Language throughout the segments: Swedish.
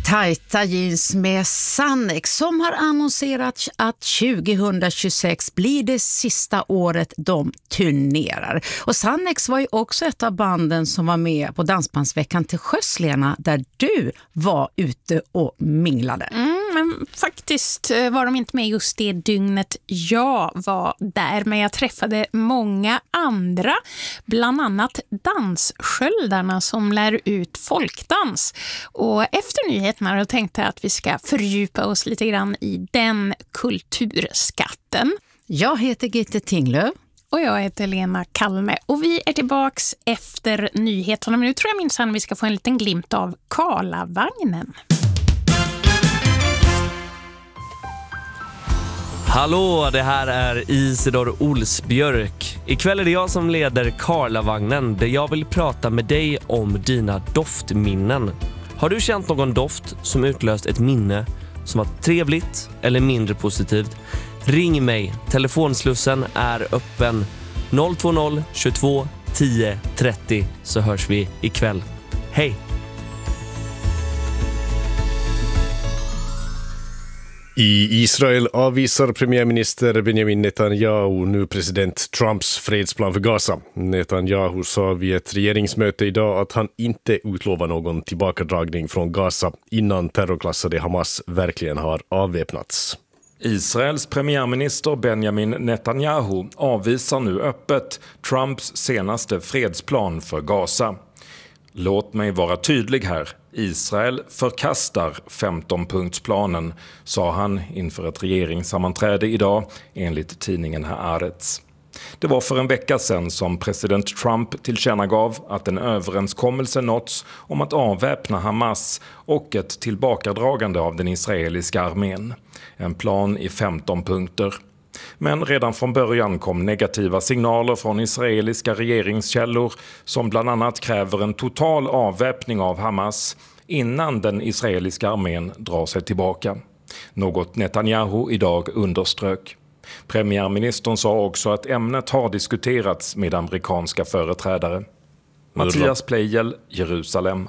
Tajta jeans med Sannex som har annonserat att 2026 blir det sista året de turnerar. Och Sannex var ju också ett av banden som var med på Dansbandsveckan till sjöss, Lena, där du var ute och minglade. Men faktiskt var de inte med just det dygnet jag var där, men jag träffade många andra, bland annat danssköldarna som lär ut folkdans. Och efter nyheterna jag tänkte att vi ska fördjupa oss lite grann i den kulturskatten. Jag heter Gitte Tinglöf. Och jag heter Lena Kalme och vi är tillbaks efter nyheterna. Men nu tror jag minsann vi ska få en liten glimt av Karlavagnen. Hallå, det här är Isidor Olsbjörk. Ikväll är det jag som leder Karlavagnen där jag vill prata med dig om dina doftminnen. Har du känt någon doft som utlöst ett minne som var trevligt eller mindre positivt? Ring mig. Telefonslussen är öppen 020 22 10 30 så hörs vi ikväll. Hej! I Israel avvisar premiärminister Benjamin Netanyahu nu president Trumps fredsplan för Gaza. Netanyahu sa vid ett regeringsmöte idag att han inte utlovar någon tillbakadragning från Gaza innan terrorklassade Hamas verkligen har avväpnats. Israels premiärminister Benjamin Netanyahu avvisar nu öppet Trumps senaste fredsplan för Gaza. Låt mig vara tydlig här. Israel förkastar 15-punktsplanen, sa han inför ett regeringssammanträde idag enligt tidningen Haaretz. Det var för en vecka sedan som president Trump tillkännagav att en överenskommelse nåtts om att avväpna Hamas och ett tillbakadragande av den israeliska armén. En plan i 15 punkter. Men redan från början kom negativa signaler från israeliska regeringskällor som bland annat kräver en total avväpning av Hamas innan den israeliska armén drar sig tillbaka. Något Netanyahu idag underströk. Premiärministern sa också att ämnet har diskuterats med amerikanska företrädare. Mattias Pleijel, Jerusalem.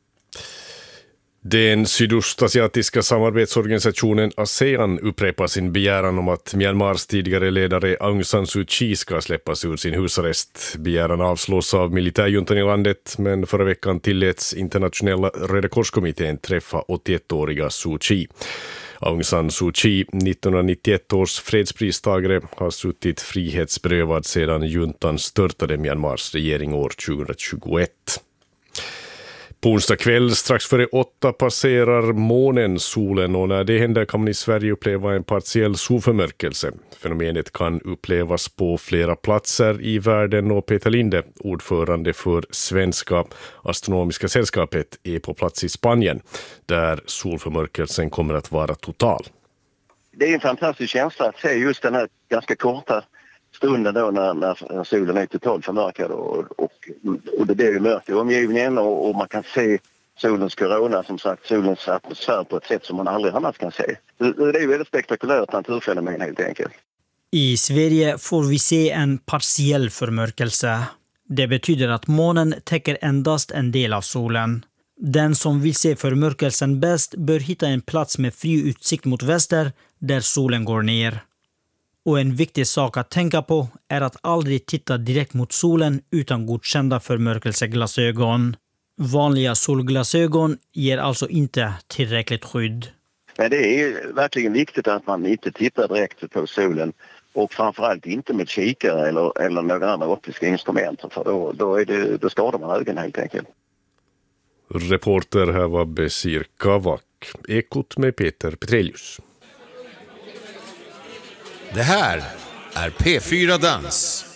Den sydostasiatiska samarbetsorganisationen ASEAN upprepar sin begäran om att Myanmars tidigare ledare Aung San Suu Kyi ska släppas ur sin husarrest. Begäran avslås av militärjuntan i landet, men förra veckan tilläts internationella Röda korskommittén träffa 81-åriga Suu Kyi. Aung San Suu Kyi, 1991 års fredspristagare, har suttit frihetsberövad sedan juntan störtade Myanmars regering år 2021. På onsdag kväll strax före 8 passerar månen solen och när det händer kan man i Sverige uppleva en partiell solförmörkelse. Fenomenet kan upplevas på flera platser i världen och Peter Linde, ordförande för Svenska astronomiska sällskapet, är på plats i Spanien där solförmörkelsen kommer att vara total. Det är en fantastisk känsla att se just den här ganska korta stunden då när solen är totalt förmörkad och det är ju mörkt i omgivningen och man kan se solens korona, som sagt, solens atmosfär på ett sätt som man aldrig annars kan se. Det är ju väldigt spektakulärt naturfenomen helt enkelt. I Sverige får vi se en partiell förmörkelse. Det betyder att månen täcker endast en del av solen. Den som vill se förmörkelsen bäst bör hitta en plats med fri utsikt mot väster där solen går ner. Och en viktig sak att tänka på är att aldrig titta direkt mot solen utan godkända förmörkelseglasögon. Vanliga solglasögon ger alltså inte tillräckligt skydd. Men det är verkligen viktigt att man inte tittar direkt på solen och framförallt inte med kikare eller några andra optiska instrument, för då skadar man ögonen helt enkelt. Reporter här var Besir Kavak. Ekot med Peter Petrelius. Det här är P4 Dans.